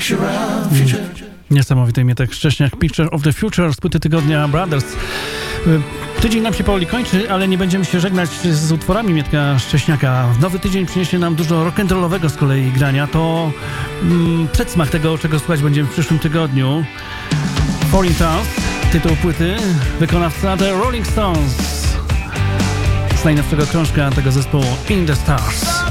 Niesamowity Mietek Szcześniak, Picture of the Future z płyty tygodnia Brothers. Tydzień nam się powoli kończy, ale nie będziemy się żegnać z utworami Mietka Szcześniaka. Nowy tydzień przyniesie nam dużo rock'n'rollowego z kolei grania. To przedsmak tego, czego słuchać będziemy w przyszłym tygodniu. Falling Towns, tytuł płyty, wykonawca The Rolling Stones z najnowszego krążka tego zespołu In the Stars.